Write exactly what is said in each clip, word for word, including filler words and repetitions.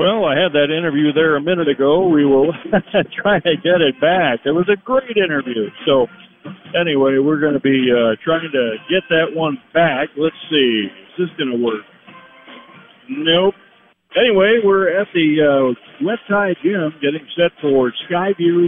Well, I had that interview there a minute ago. We will try to get it back. It was a great interview. So, anyway, we're going to be uh, trying to get that one back. Let's see. Is this going to work? Nope. Anyway, we're at the uh, West High Gym getting set for Skyview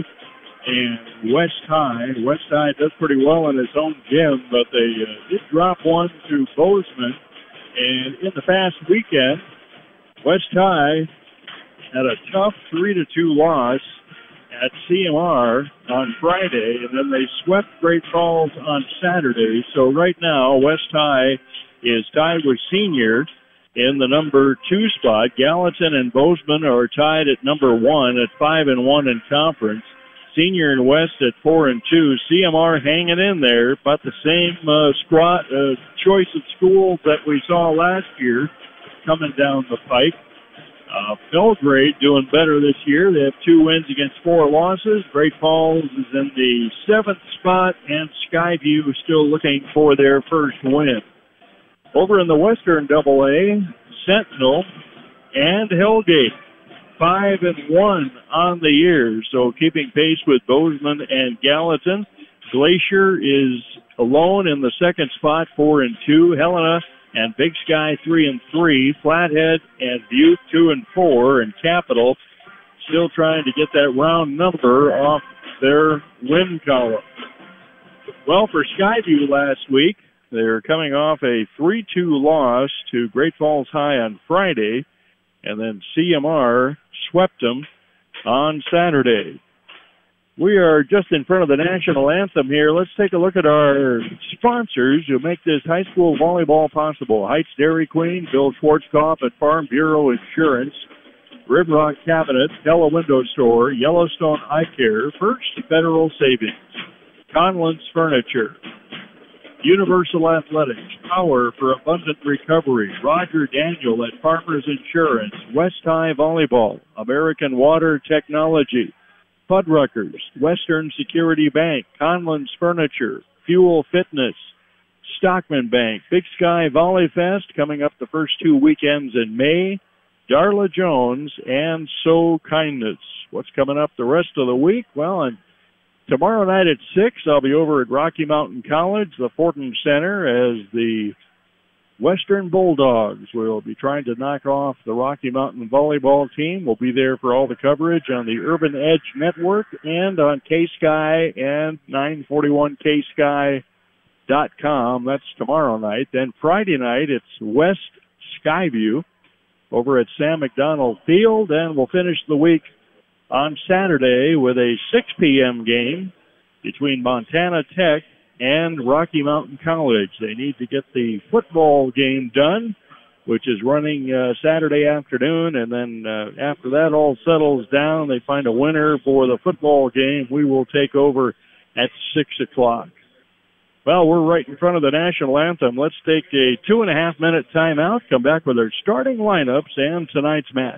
and West High. West High does pretty well in its own gym, but they uh, did drop one to Bozeman. And in the past weekend, West High had a tough three to two loss at C M R on Friday, and then they swept Great Falls on Saturday. So right now, West High is tied with Senior in the number two spot. Gallatin and Bozeman are tied at number one at five and one in conference. Senior and West at four and two. C M R hanging in there, about the same uh, squad uh, choice of schools that we saw last year coming down the pike. Uh, Belgrade doing better this year. They have two wins against four losses. Great Falls is in the seventh spot, and Skyview is still looking for their first win. Over in the Western Double A, Sentinel and Hellgate, five and one on the year, so keeping pace with Bozeman and Gallatin. Glacier is alone in the second spot, four and two. Helena and Big Sky, three and three. Flathead and Butte, two and four. And Capital still trying to get that round number off their win column. Well, for Skyview last week, they're coming off a three two loss to Great Falls High on Friday, and then C M R swept them on Saturday. We are just in front of the national anthem here. Let's take a look at our sponsors who make this high school volleyball possible. Heights Dairy Queen, Bill Schwarzkopf at Farm Bureau Insurance, Rib Rock Cabinet, Pella Window Store, Yellowstone Eye Care, First Federal Savings, Conlon's Furniture, Universal Athletics, Power for Abundant Recovery, Roger Daniel at Farmers Insurance, West High Volleyball, American Water Technology, Fuddruckers, Western Security Bank, Conlon's Furniture, Fuel Fitness, Stockman Bank, Big Sky Volley Fest coming up the first two weekends in May, Darla Jones, and So Kindness. What's coming up the rest of the week? Well, and tomorrow night at six, I'll be over at Rocky Mountain College, the Fortin Center, as the Western Bulldogs will be trying to knock off the Rocky Mountain volleyball team. We'll be there for all the coverage on the Urban Edge Network and on K-Sky and nine forty-one K Sky dot com. That's tomorrow night. Then Friday night, it's West Skyview over at Sam McDonald Field, and we'll finish the week on Saturday with a six p.m. game between Montana Tech and Rocky Mountain College. They need to get the football game done, which is running uh, Saturday afternoon, and then uh, after that all settles down, they find a winner for the football game. We will take over at six o'clock. Well, we're right in front of the national anthem. Let's take a two and a half minute timeout, come back with our starting lineups and tonight's match.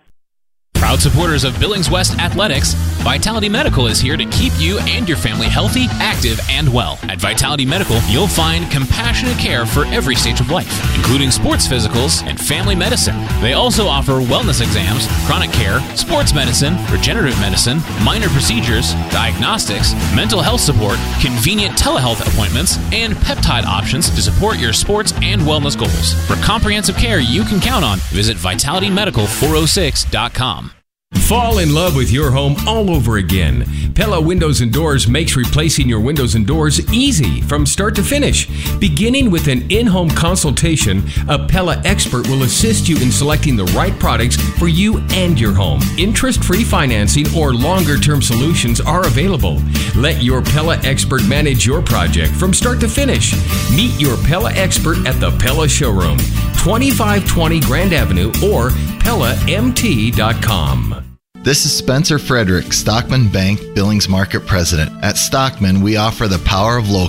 Proud supporters of Billings West Athletics, Vitality Medical is here to keep you and your family healthy, active, and well. At Vitality Medical, you'll find compassionate care for every stage of life, including sports physicals and family medicine. They also offer wellness exams, chronic care, sports medicine, regenerative medicine, minor procedures, diagnostics, mental health support, convenient telehealth appointments, and peptide options to support your sports and wellness goals. For comprehensive care you can count on, visit vitality medical four oh six dot com. Fall in love with your home all over again. Pella Windows and Doors makes replacing your windows and doors easy from start to finish. Beginning with an in-home consultation, a Pella expert will assist you in selecting the right products for you and your home. Interest-free financing or longer-term solutions are available. Let your Pella expert manage your project from start to finish. Meet your Pella expert at the Pella Showroom, twenty-five twenty Grand Avenue, or Pella M T dot com. This is Spencer Frederick, Stockman Bank Billings Market President. At Stockman, we offer the power of local.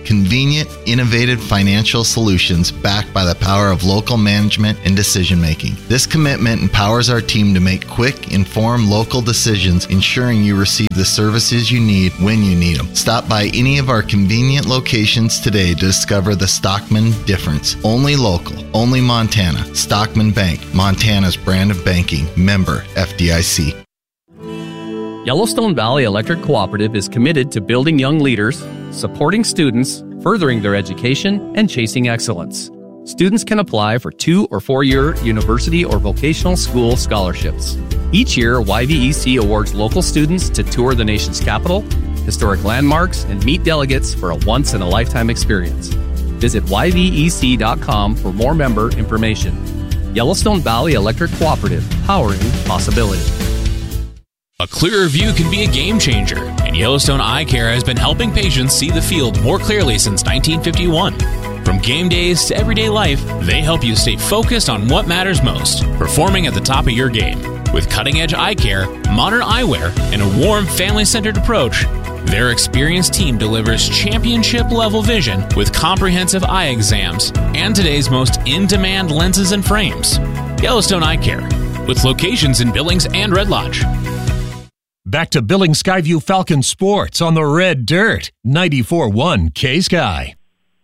Convenient, innovative financial solutions backed by the power of local management and decision making. This commitment empowers our team to make quick, informed local decisions, ensuring you receive the services you need when you need them. Stop by any of our convenient locations today to discover the Stockman difference. Only local, only Montana. Stockman Bank, Montana's brand of banking. Member F D I C. Yellowstone Valley Electric Cooperative is committed to building young leaders, supporting students, furthering their education, and chasing excellence. Students can apply for two- or four-year university or vocational school scholarships. Each year, Y V E C awards local students to tour the nation's capital, historic landmarks, and meet delegates for a once-in-a-lifetime experience. Visit Y V E C dot com for more member information. Yellowstone Valley Electric Cooperative, powering possibility. A clearer view can be a game changer, and Yellowstone Eye Care has been helping patients see the field more clearly since nineteen fifty-one. From game days to everyday life, they help you stay focused on what matters most, performing at the top of your game. With cutting-edge eye care, modern eyewear, and a warm, family-centered approach, their experienced team delivers championship-level vision with comprehensive eye exams and today's most in-demand lenses and frames. Yellowstone Eye Care, with locations in Billings and Red Lodge. Back to Billings Skyview Falcon Sports on the Red Dirt, ninety-four point one K-Sky.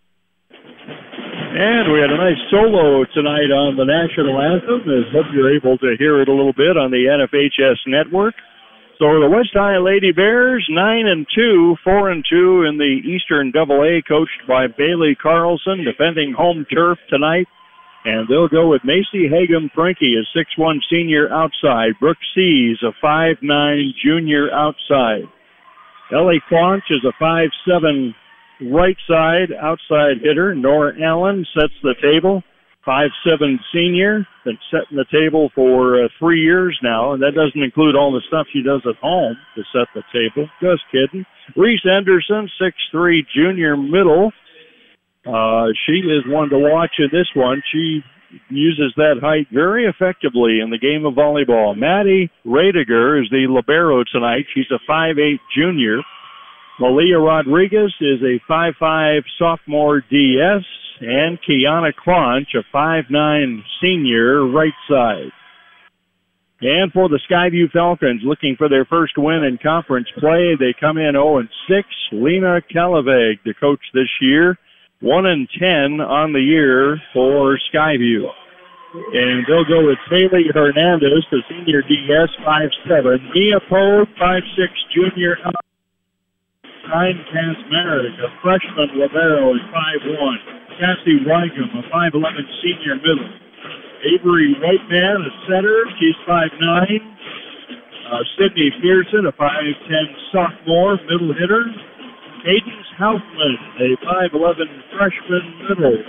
And we had a nice solo tonight on the national anthem. I hope you're able to hear it a little bit on the N F H S network. So the West High Lady Bears, nine and two, four and two in the Eastern Double A, coached by Bailey Carlson, defending home turf tonight. And they'll go with Macy Hagum-Franke, a six one senior outside. Brooke Sees, a five nine junior outside. Ellie Quanch is a five seven right side outside hitter. Nora Allen sets the table, five seven senior, been setting the table for uh, three years now, and that doesn't include all the stuff she does at home to set the table. Just kidding. Reese Anderson, six three junior middle. Uh, she is one to watch in this one. She uses that height very effectively in the game of volleyball. Maddie Radiger is the libero tonight. She's a five eight junior. Malia Rodriguez is a five five sophomore D S. And Kiana Clonch, a five nine senior right side. And for the Skyview Falcons, looking for their first win in conference play, they come in oh and six. Lena Calaveg, the coach this year. one and ten on the year for Skyview. And they'll go with Bailey Hernandez, the senior D S, five seven. Mia Poe, five six junior. Ryan Kazmarek, a freshman libero, is five one. Cassie Weigum, a five eleven senior middle. Avery Whiteman, a center, she's five nine. Uh, Sydney Pearson, a five ten sophomore middle hitter. Cadence Houfman, a five eleven freshman middle.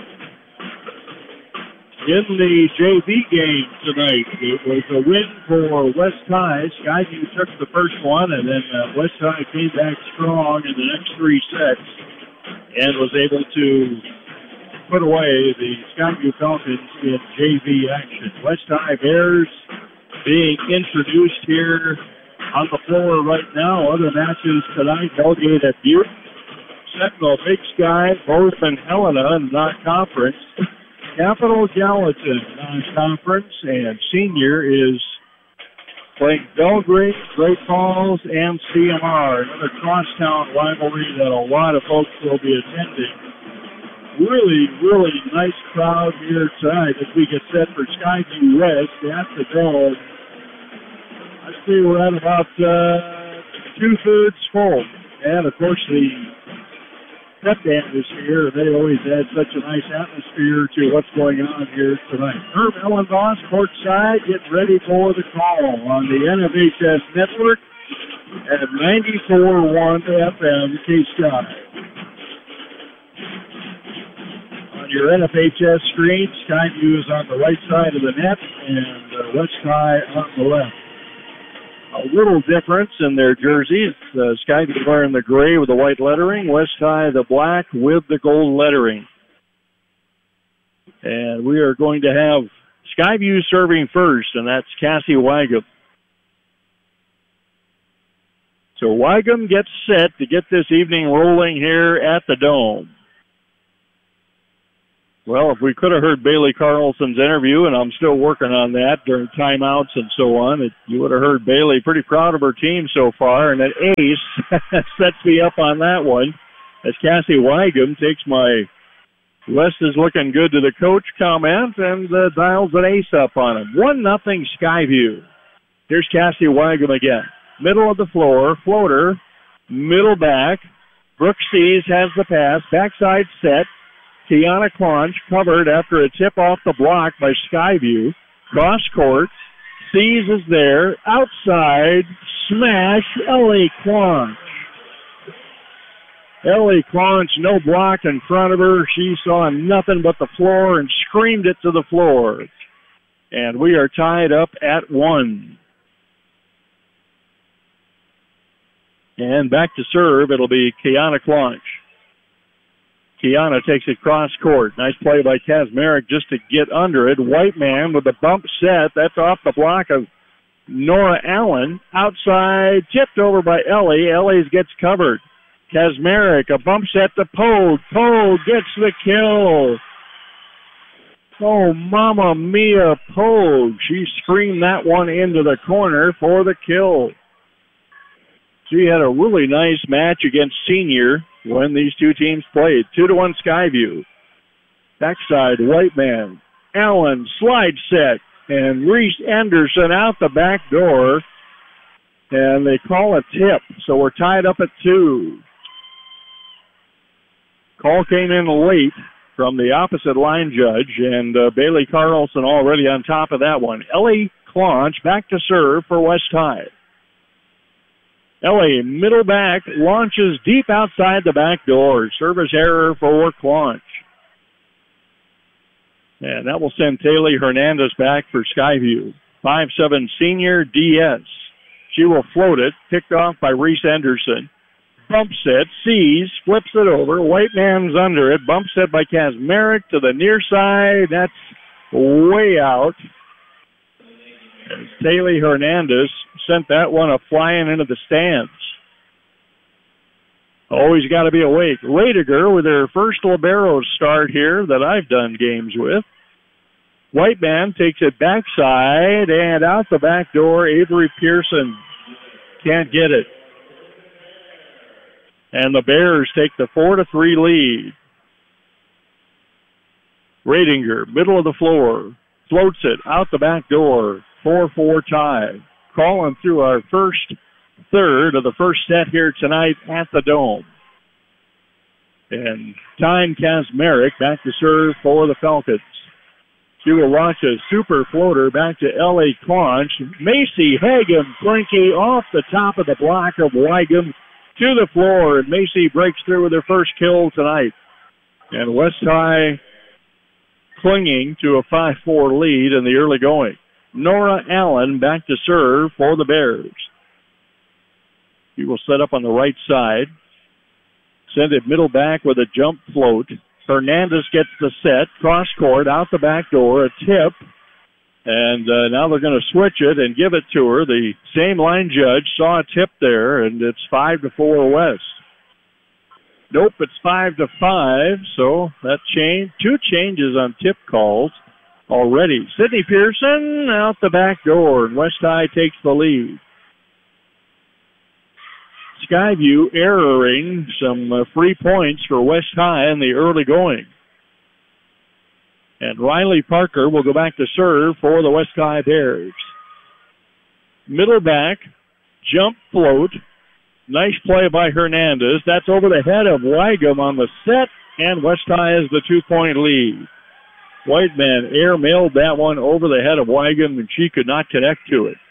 In the J V game tonight, it was a win for West High. Skyview took the first one, and then uh, West High came back strong in the next three sets and was able to put away the Skyview Falcons in J V action. West High Bears being introduced here on the floor right now. Other matches tonight, Hellgate at Butte. Sentinel, Big Sky, both in Helena, non-conference. Capital Gallatin, non-conference, and senior is playing Belgrade, Great Falls, and C M R. Another crosstown rivalry that a lot of folks will be attending. Really, really nice crowd here tonight as we get set for Skyview West at the Dome. I see we're at about uh, two-thirds full. And, of course, the pep band is here. They always add such a nice atmosphere to what's going on here tonight. Herb Ellenboss, courtside, getting ready for the call on the N F H S network at ninety-four point one F M K-Sky. On your N F H S screen, Skyview is on the right side of the net and uh, West High on the left. A little difference in their jerseys. Uh, Skyview wearing the gray with the white lettering. West High the black with the gold lettering. And we are going to have Skyview serving first, and that's Cassie Weigum. So Weigum gets set to get this evening rolling here at the Dome. Well, if we could have heard Bailey Carlson's interview, and I'm still working on that during timeouts and so on, it, you would have heard Bailey pretty proud of her team so far, and an ace sets me up on that one as Cassie Weigum takes my West is looking good to the coach comment and uh, dials an ace up on him. one nothing Skyview. Here's Cassie Weigum again. Middle of the floor, floater, middle back. Brooke Sees has the pass, backside set. Kiana Claunch covered after a tip off the block by Skyview. Cross court. Sees is there. Outside. Smash. Ellie Claunch. Ellie Claunch, no block in front of her. She saw nothing but the floor and screamed it to the floor. And we are tied up at one. And back to serve. It'll be Kiana Claunch. Kiana takes it cross court. Nice play by Kazmarek just to get under it. White man with the bump set. That's off the block of Nora Allen. Outside, tipped over by Ellie. Ellie's gets covered. Kazmarek, a bump set to Pogue. Pogue gets the kill. Oh, Mama Mia, Pogue. She screamed that one into the corner for the kill. She had a really nice match against Senior when these two teams played. Two to one Skyview. Backside, White man. Allen, slide set. And Reese Anderson out the back door. And they call a tip. So we're tied up at two. Call came in late from the opposite line judge. And uh, Bailey Carlson already on top of that one. Ellie Claunch back to serve for West High. Ellie, middle back, launches deep outside the back door. Service error for Claunch. And that will send Taylor Hernandez back for Skyview. five seven senior D S. She will float it, picked off by Reese Anderson. Bump set, sees, flips it over. White man's under it. Bump set by Kazmarek to the near side. That's way out. As Taylor Hernandez sent that one a flying into the stands. Always got to be awake. Radiger with her first libero start here that I've done games with. White man takes it backside and out the back door. Avery Pearson can't get it. And the Bears take the four to three lead. Radinger, middle of the floor, floats it out the back door. four four tie. Calling through our first third of the first set here tonight at the Dome. And Tyne Kazmarek back to serve for the Falcons. She will launch a super floater back to Ellie Claunch. Macy Hagen Frankie off the top of the block of Weigum to the floor. And Macy breaks through with her first kill tonight. And West High clinging to a five four lead in the early going. Nora Allen back to serve for the Bears. He will set up on the right side. Send it middle back with a jump float. Hernandez gets the set. Cross court, out the back door, a tip. And uh, now they're going to switch it and give it to her. The same line judge saw a tip there, and it's five to four West. Nope, it's five to five, so that change, two changes on tip calls already. Sydney Pearson out the back door, and West High takes the lead. Skyview erroring some uh, free points for West High in the early going. And Riley Parker will go back to serve for the West High Bears. Middle back, jump float. Nice play by Hernandez. That's over the head of Weigum on the set, and West High has the two-point lead. White man air mailed that one over the head of Weigum, and she could not connect to it.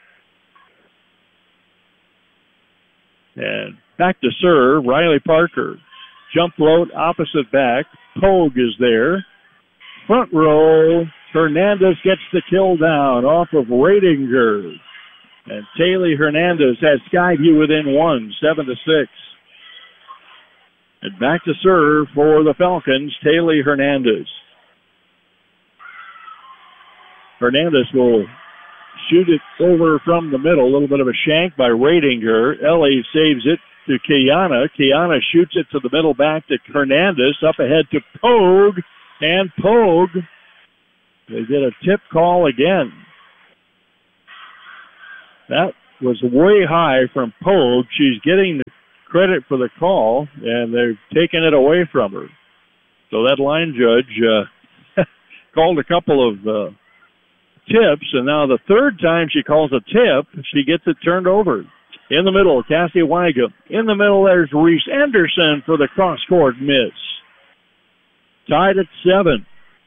And back to serve, Riley Parker. Jump float, opposite back. Pogue is there. Front row, Hernandez gets the kill down off of Radinger. And Taylor Hernandez has Skyview within one, seven to six. And back to serve for the Falcons, Taylor Hernandez. Hernandez will shoot it over from the middle. A little bit of a shank by Radinger. Ellie saves it to Kiana. Kiana shoots it to the middle back to Hernandez. Up ahead to Pogue. And Pogue, they did a tip call again. That was way high from Pogue. She's getting the credit for the call, and they've taken it away from her. So that line judge uh, called a couple of uh, tips, and now the third time she calls a tip, she gets it turned over. In the middle, Cassie Weigel. In the middle, there's Reese Anderson for the cross-court miss. Tied at seven.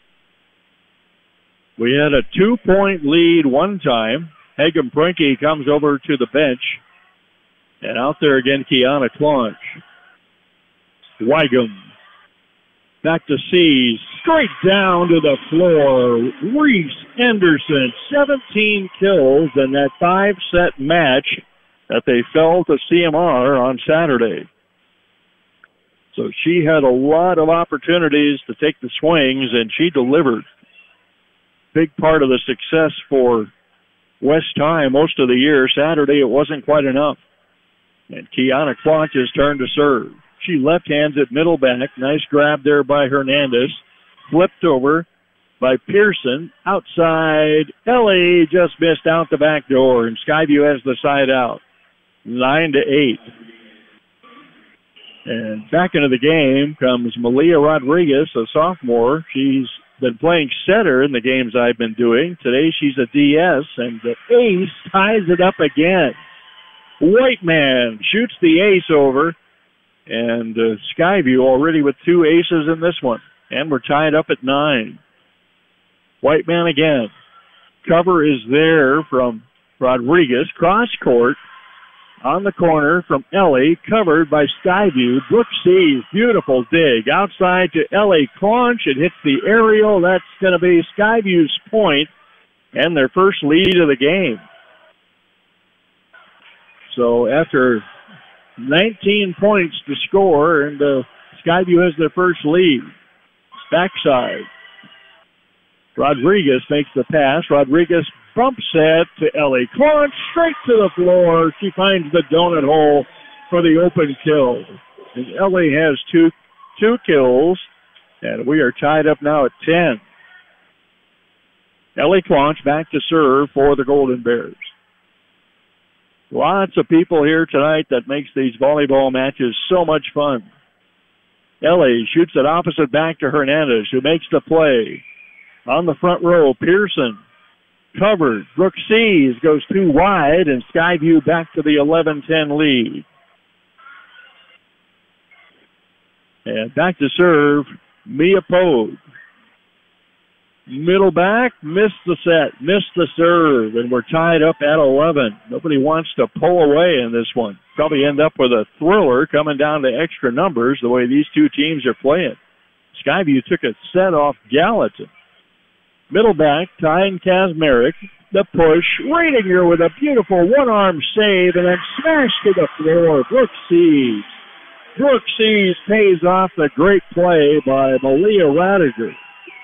We had a two-point lead one time. Hagen Prinke comes over to the bench. And out there again, Kiana Claunch. Weigel. Back to Seas. Straight down to the floor. Reese Anderson, seventeen kills in that five-set match that they fell to C M R on Saturday. So she had a lot of opportunities to take the swings, and she delivered. Big part of the success for West High most of the year. Saturday, it wasn't quite enough. And Kiana Claunch's turn to serve. She left hands at middle back. Nice grab there by Hernandez. Flipped over by Pearson. Outside. Ellie just missed out the back door, and Skyview has the side out. Nine to eight. And back into the game comes Malia Rodriguez, a sophomore. She's been playing center in the games I've been doing. Today she's a D S, and the ace ties it up again. Whiteman shoots the ace over, and uh, Skyview already with two aces in this one. And we're tied up at nine. Whiteman again. Cover is there from Rodriguez. Cross court on the corner from Ellie, covered by Skyview. Brooke Sees, beautiful dig. Outside to Ellie Claunch. It hits the aerial. That's going to be Skyview's point and their first lead of the game. So after nineteen points to score, and uh, Skyview has their first lead. Backside. Rodriguez makes the pass. Rodriguez bumps it to Ellie Claunch, straight to the floor. She finds the donut hole for the open kill. And Ellie has two two kills, and we are tied up now at ten. Ellie Claunch back to serve for the Golden Bears. Lots of people here tonight that makes these volleyball matches so much fun. Ellie shoots it opposite back to Hernandez, who makes the play. On the front row, Pearson covered. Brooke Sees goes too wide, and Skyview back to the eleven ten lead. And back to serve, Mia Pogue. Middle back, missed the set, missed the serve, and we're tied up at eleven. Nobody wants to pull away in this one. Probably end up with a thriller coming down to extra numbers the way these two teams are playing. Skyview took a set off Gallatin. Middle back, Tyne Kazmarek. The push, Radinger with a beautiful one-arm save, and then smashed to the floor. Brooke Sees. Brooke Sees pays off the great play by Malia Radiger.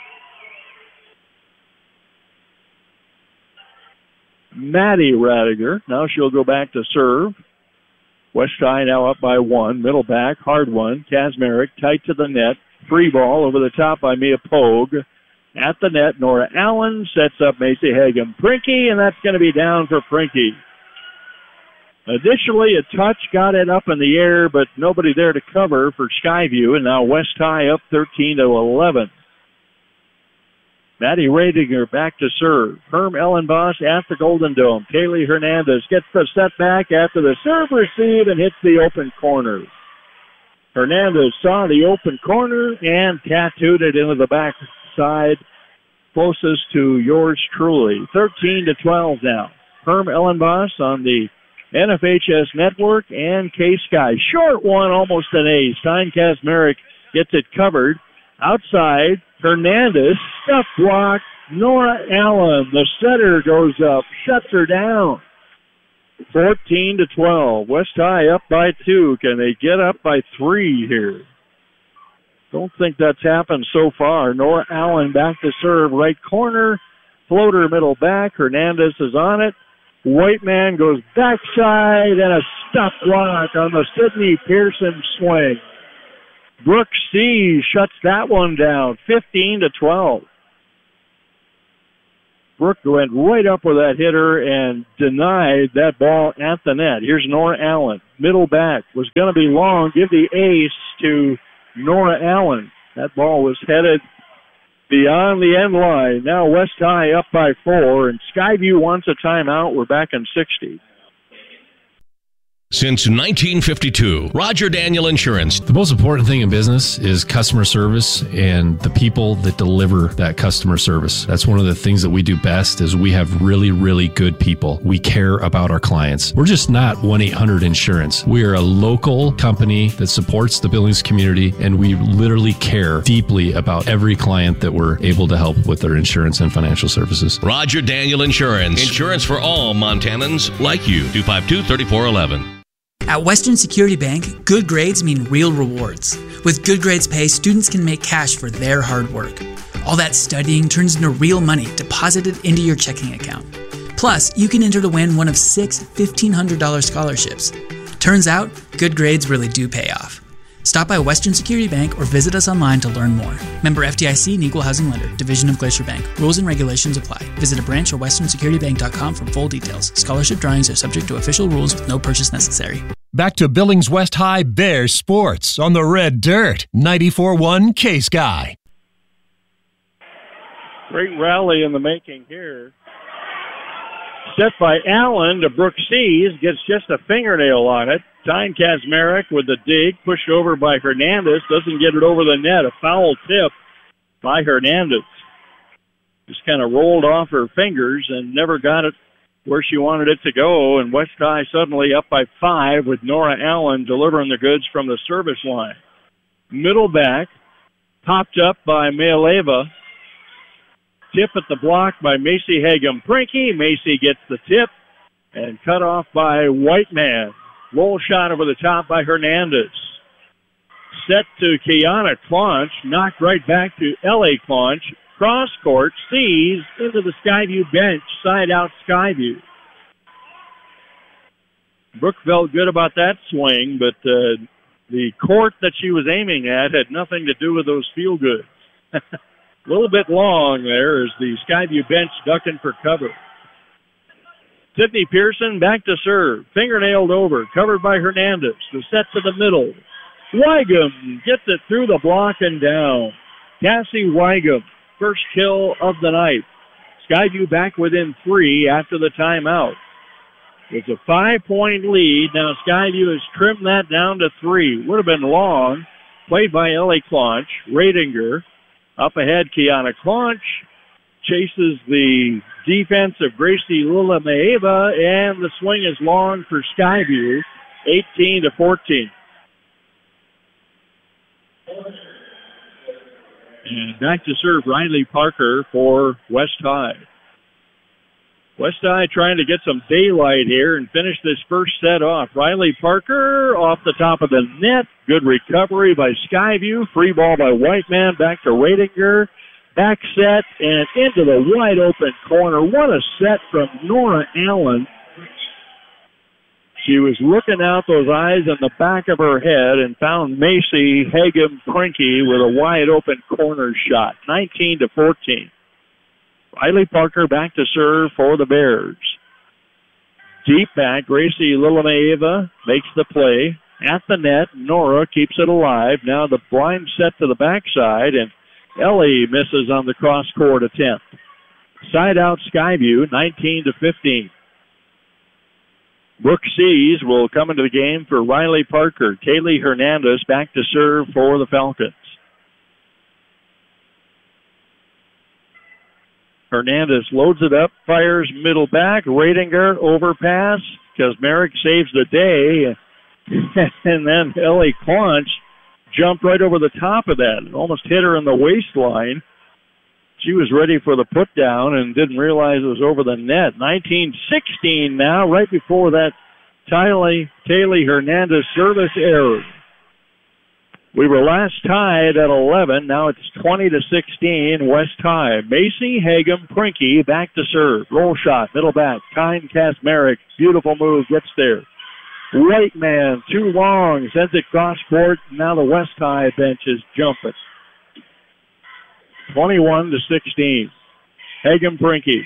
Maddie Radiger. Now she'll go back to serve. West High now up by one. Middle back, hard one. Kazmarek tight to the net. Free ball over the top by Mia Pogue. At the net, Nora Allen sets up Macy Hagen Prinke, and that's going to be down for Prinke. Additionally, a touch got it up in the air, but nobody there to cover for Skyview, and now West High up thirteen to eleven. Maddie Radinger back to serve. Herm Ellenboss at the Golden Dome. Kaylee Hernandez gets the setback after the serve receive and hits the open corner. Hernandez saw the open corner and tattooed it into the back side closest to yours truly. thirteen to twelve now. Herm Ellenboss on the N F H S Network and K-Sky. Short one, almost an ace. Tyne Kazmarek gets it covered. Outside, Hernandez, stuff block. Nora Allen, the setter, goes up, shuts her down. fourteen to twelve. West High up by two. Can they get up by three here? Don't think that's happened so far. Nora Allen back to serve. Right corner. Floater middle back. Hernandez is on it. Whiteman goes backside and a stop block on the Sydney Pearson swing. Brooke C shuts that one down, fifteen to twelve. Brooke went right up with that hitter and denied that ball at the net. Here's Nora Allen. Middle back. Was going to be long. Give the ace to Nora Allen. That ball was headed beyond the end line. Now West High up by four, and Skyview wants a timeout. We're back in sixty. Since nineteen fifty-two, Roger Daniel Insurance. The most important thing in business is customer service and the people that deliver that customer service. That's one of the things that we do best is we have really, really good people. We care about our clients. We're just not one eight hundred insurance. We are a local company that supports the Billings community, and we literally care deeply about every client that we're able to help with their insurance and financial services. Roger Daniel Insurance. Insurance for all Montanans like you. two five two, three four one one. At Western Security Bank, good grades mean real rewards. With Good Grades Pay, students can make cash for their hard work. All that studying turns into real money deposited into your checking account. Plus, you can enter to win one of six fifteen hundred dollars scholarships. Turns out, good grades really do pay off. Stop by Western Security Bank or visit us online to learn more. Member F D I C and Equal Housing Lender, Division of Glacier Bank. Rules and regulations apply. Visit a branch or western security bank dot com for full details. Scholarship drawings are subject to official rules with no purchase necessary. Back to Billings West High Bears sports on the Red Dirt. ninety-four one K-Sky. Great rally in the making here. Set by Allen to Brooke Seas. Gets just a fingernail on it. Tyne Kazmarek with the dig. Pushed over by Hernandez. Doesn't get it over the net. A foul tip by Hernandez. Just kind of rolled off her fingers and never got it where she wanted it to go. And West High suddenly up by five with Nora Allen delivering the goods from the service line. Middle back. Popped up by Mealeva. Tip at the block by Macy Hagum-Prinky. Macy gets the tip and cut off by Whiteman. Roll shot over the top by Hernandez. Set to Kiana Claunch. Knocked right back to L A Claunch. Cross court. Sees into the Skyview bench. Side out Skyview. Brooke felt good about that swing, but uh, the court that she was aiming at had nothing to do with those field goods. A little bit long there as the Skyview bench ducking for cover. Sydney Pearson back to serve. Fingernailed over. Covered by Hernandez. The set to the middle. Weigum gets it through the block and down. Cassie Weigum, first kill of the night. Skyview back within three after the timeout. It's a five-point lead. Now Skyview has trimmed that down to three. Would have been long. Played by L A Claunch. Radinger. Up ahead, Kiana Claunch chases the defense of Gracie Lula-Maeva, and the swing is long for Skyview, eighteen to fourteen. And back to serve Riley Parker for West High. West High trying to get some daylight here and finish this first set off. Riley Parker off the top of the net. Good recovery by Skyview. Free ball by Whiteman. Back to Radinger. Back set and into the wide open corner. What a set from Nora Allen. She was looking out those eyes in the back of her head and found Macy Hagum-Prinky with a wide open corner shot. nineteen to fourteen. Riley Parker back to serve for the Bears. Deep back, Gracie Lula-Maeva makes the play. At the net, Nora keeps it alive. Now the blind set to the backside, and Ellie misses on the cross-court attempt. Side out Skyview, nineteen to fifteen. Brooke Seas will come into the game for Riley Parker. Kaylee Hernandez back to serve for the Falcons. Hernandez loads it up, fires middle back, Radinger overpass, Kazmarek saves the day, and then L A Claunch jumped right over the top of that and almost hit her in the waistline. She was ready for the put down and didn't realize it was over the net. nineteen sixteen now, right before that Tylee, Kaylee Hernandez service error. We were last tied at eleven. Now it's twenty to sixteen, West High. Macy Hagum-Prinky back to serve. Roll shot, middle back. Tyne Kazmarek, beautiful move, gets there. White man, too long, sends it cross court. Now the West High bench is jumping. twenty-one to sixteen. Hagen Brinke.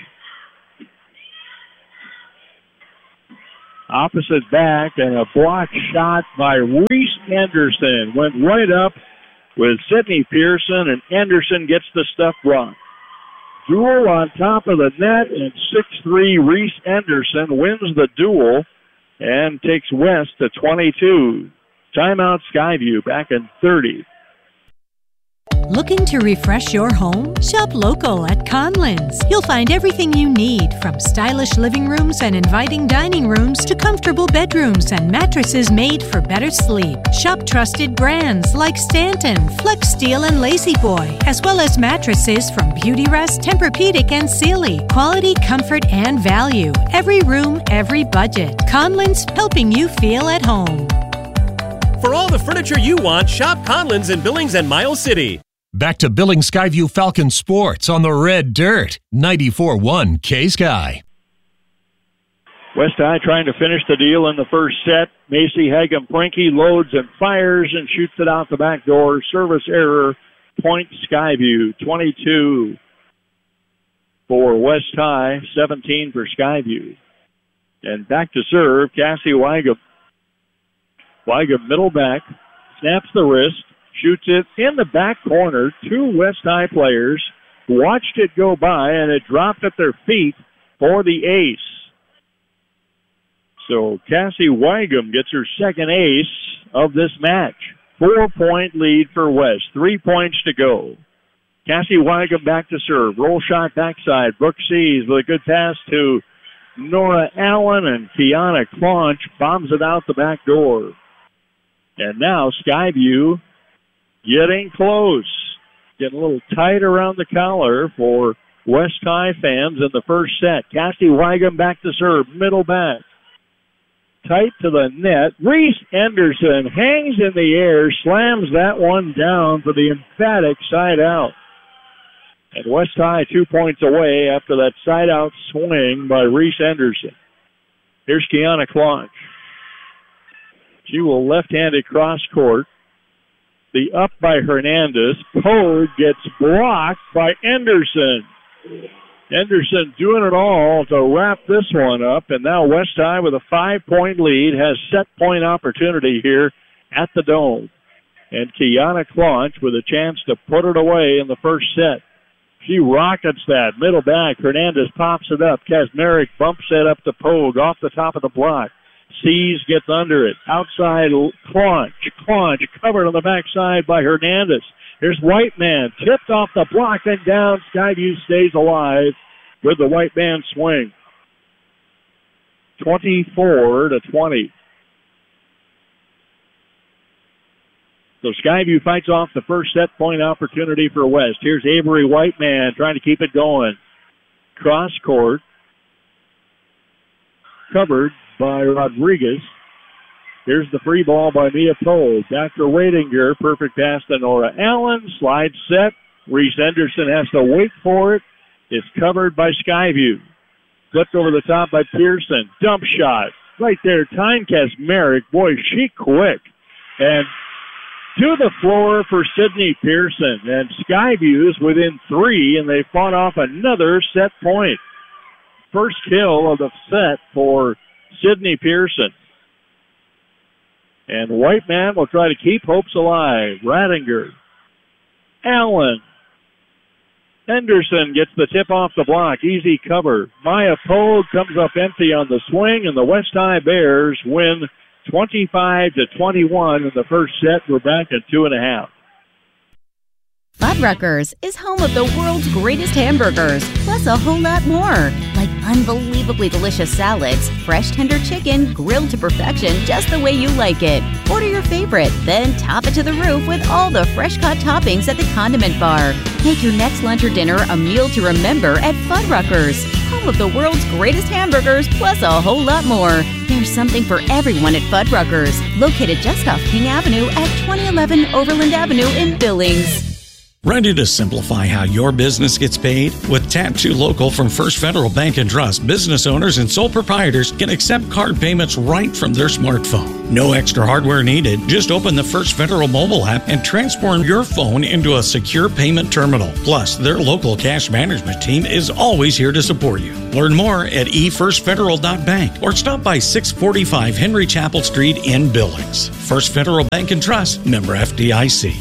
Opposite back, and a block shot by Reese Anderson. Went right up with Sydney Pearson, and Anderson gets the stuff blocked. Duel on top of the net, and six three Reese Anderson wins the duel and takes West to twenty-two. Timeout Skyview back in thirty. Looking to refresh your home? Shop local at Conlins. You'll find everything you need, from stylish living rooms and inviting dining rooms to comfortable bedrooms and mattresses made for better sleep. Shop trusted brands like Stanton, Flex Steel, and Lazy Boy, as well as mattresses from Beautyrest, Tempur-Pedic, and Sealy. Quality, comfort, and value. Every room, every budget. Conlins, helping you feel at home. For all the furniture you want, shop Conlins in Billings and Miles City. Back to Billings Skyview Falcon Sports on the Red Dirt, ninety-four one K-Sky. West High trying to finish the deal in the first set. Macy Hagen Brinke loads and fires and shoots it out the back door. Service error, point Skyview, twenty-two for West High, seventeen for Skyview. And back to serve, Cassie Weigum. Weigum middle back, snaps the wrist, shoots it in the back corner. Two West High players watched it go by, and it dropped at their feet for the ace. So Cassie Weigum gets her second ace of this match. Four-point lead for West. Three points to go. Cassie Weigum back to serve. Roll shot backside. Brooke Sees with a good pass to Nora Allen, and Kiana Claunch bombs it out the back door. And now Skyview getting close. Getting a little tight around the collar for West High fans in the first set. Cassie Weigum back to serve. Middle back. Tight to the net. Reese Anderson hangs in the air, slams that one down for the emphatic side out. And West High two points away after that side out swing by Reese Anderson. Here's Kiana Claunch. She will left-handed cross court. The up by Hernandez. Pogue gets blocked by Anderson. Anderson doing it all to wrap this one up. And now West High with a five-point lead has set point opportunity here at the Dome. And Kiana Claunch with a chance to put it away in the first set. She rockets that. Middle back. Hernandez pops it up. Kazmarek bumps it up to Pogue off the top of the block. Sees gets under it. Outside Claunch. Claunch covered on the backside by Hernandez. Here's White Man. Tipped off the block and down. Skyview stays alive with the White Man swing. twenty-four to twenty. So Skyview fights off the first set point opportunity for West. Here's Avery White Man trying to keep it going. Cross court. Covered by Rodriguez. Here's the free ball by Mia Pogue. Back to Wadinger. Perfect pass to Nora Allen. Slide set. Reese Anderson has to wait for it. It's covered by Skyview. Flipped over the top by Pearson. Dump shot. Right there. Time Kazmarek. Boy, she quick. And to the floor for Sydney Pearson. And Skyview is within three, and they fought off another set point. First kill of the set for Sydney Pearson. And White Man will try to keep hopes alive. Radinger. Allen. Henderson gets the tip off the block. Easy cover. Maya Pogue comes up empty on the swing, and the West High Bears win twenty-five to twenty-one in the first set. We're back at two and a half. Fuddruckers is home of the world's greatest hamburgers, plus a whole lot more, like unbelievably delicious salads, fresh tender chicken grilled to perfection just the way you like it. Order your favorite, then top it to the roof with all the fresh-cut toppings at the condiment bar. Make your next lunch or dinner a meal to remember at Fuddruckers, home of the world's greatest hamburgers, plus a whole lot more. There's something for everyone at Fuddruckers, located just off King Avenue at twenty eleven Overland Avenue in Billings. Ready to simplify how your business gets paid? With Tap to Local from First Federal Bank and Trust, business owners and sole proprietors can accept card payments right from their smartphone. No extra hardware needed. Just open the First Federal mobile app and transform your phone into a secure payment terminal. Plus, their local cash management team is always here to support you. Learn more at e first federal dot bank or stop by six forty-five Henry Chapel Street in Billings. First Federal Bank and Trust, member F D I C.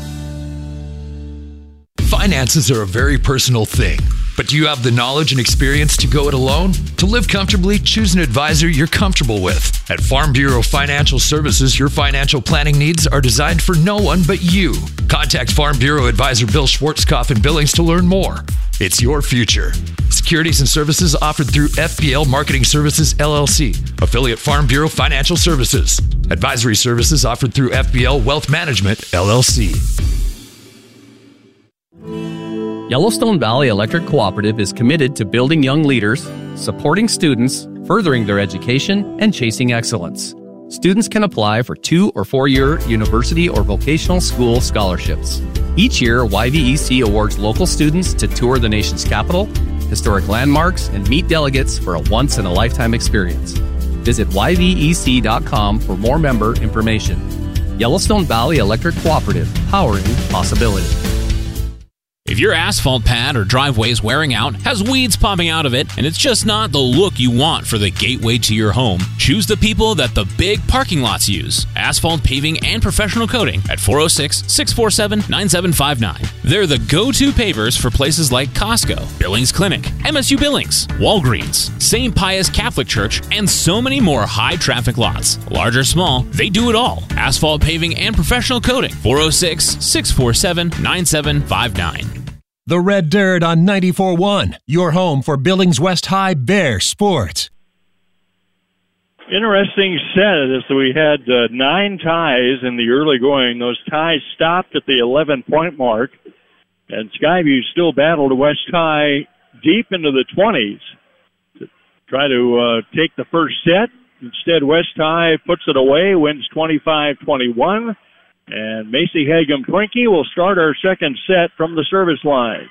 Finances are a very personal thing, but do you have the knowledge and experience to go it alone? To live comfortably, choose an advisor you're comfortable with. At Farm Bureau Financial Services, your financial planning needs are designed for no one but you. Contact Farm Bureau Advisor Bill Schwartzkopf in Billings to learn more. It's your future. Securities and services offered through F B L Marketing Services, L L C, affiliate Farm Bureau Financial Services. Advisory services offered through F B L Wealth Management, L L C. Yellowstone Valley Electric Cooperative is committed to building young leaders, supporting students, furthering their education, and chasing excellence. Students can apply for two or four-year university or vocational school scholarships. Each year, Y V E C awards local students to tour the nation's capital, historic landmarks, and meet delegates for a once-in-a-lifetime experience. Visit y v e c dot com for more member information. Yellowstone Valley Electric Cooperative, powering possibility. If your asphalt pad or driveway is wearing out, has weeds popping out of it, and it's just not the look you want for the gateway to your home, choose the people that the big parking lots use. Asphalt paving and professional coating at four oh six, six four seven, nine seven five nine. They're the go-to pavers for places like Costco, Billings Clinic, M S U Billings, Walgreens, Saint Pius Catholic Church, and so many more high-traffic lots. Large or small, they do it all. Asphalt paving and professional coating, four oh six, six four seven, nine seven five nine. The Red Dirt on ninety-four point one, your home for Billings West High Bear sports. Interesting set as we had uh, nine ties in the early going. Those ties stopped at the eleven-point mark, and Skyview still battled West High deep into the twenties to try to uh, take the first set. Instead, West High puts it away, wins twenty-five twenty-one. And Macy Hagum Twinkie will start our second set from the service line.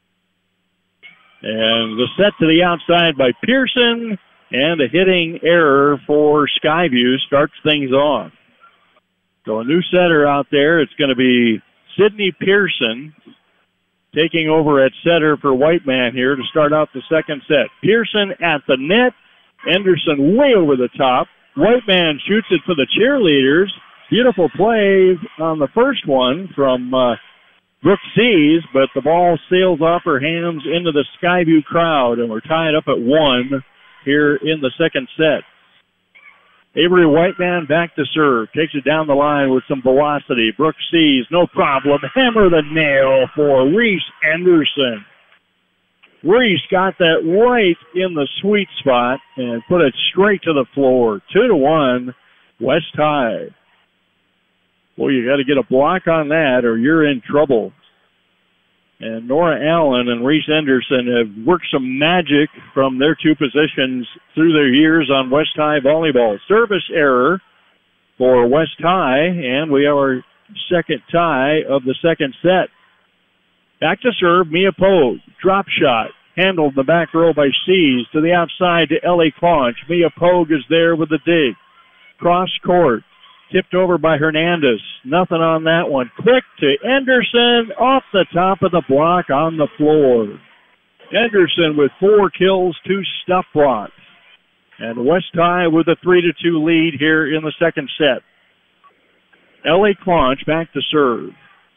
And the set to the outside by Pearson, and a hitting error for Skyview starts things off. So a new setter out there. It's going to be Sydney Pearson taking over at setter for Whiteman here to start out the second set. Pearson at the net. Anderson way over the top. Whiteman shoots it for the cheerleaders. Beautiful play on the first one from uh, Brooke Seas, but the ball sails off her hands into the Skyview crowd, and we're tied up at one here in the second set. Avery Whiteman back to serve. Takes it down the line with some velocity. Brooke Seas, no problem. Hammer the nail for Reese Anderson. Reese got that right in the sweet spot and put it straight to the floor. Two to one, West High. Well, you got to get a block on that or you're in trouble. And Nora Allen and Reese Anderson have worked some magic from their two positions through their years on West High volleyball. Service error for West High, and we have our second tie of the second set. Back to serve, Mia Pogue. Drop shot. Handled in the back row by Seas to the outside to Ellie Claunch. Mia Pogue is there with the dig. Cross court. Tipped over by Hernandez. Nothing on that one. Quick to Anderson off the top of the block on the floor. Anderson with four kills, two stuff blocks. And West High with a three to two lead here in the second set. Ellie Claunch back to serve.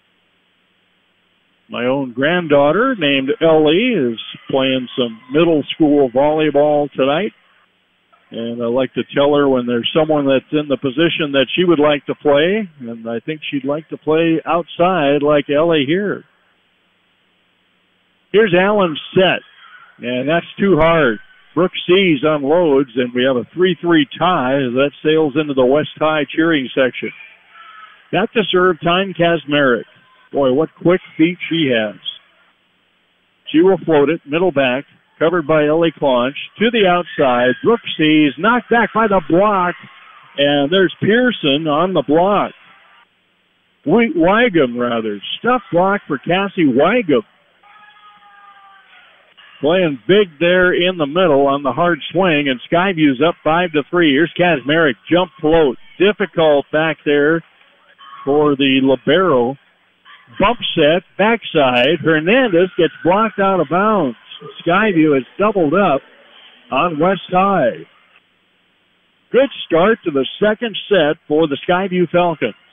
My own granddaughter named Ellie is playing some middle school volleyball tonight. And I like to tell her when there's someone that's in the position that she would like to play, and I think she'd like to play outside like Ellie here. Here's Allen's set, and that's too hard. Brooke Seas unloads, and we have a three three tie as that sails into the West High cheering section. Back to serve, Tyne Kazmarek. Boy, what quick feet she has. She will float it, middle back. Covered by Ellie Claunch. To the outside. Brooke Seas knocked back by the block. And there's Pearson on the block. Weigum, rather. Stuff block for Cassie Weigum. Playing big there in the middle on the hard swing, and Skyview's up five to three. Here's Kazmarek, jump float, difficult back there for the libero. Bump set, backside. Hernandez gets blocked out of bounds. Skyview has doubled up on West High. Good start to the second set for the Skyview Falcons.